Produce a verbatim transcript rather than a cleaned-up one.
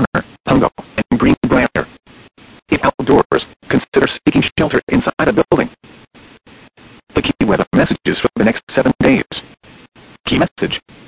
Warner, Pungo, and Greenbrier. If outdoors, consider seeking shelter inside a building. The key weather messages for the next seven days. Key message: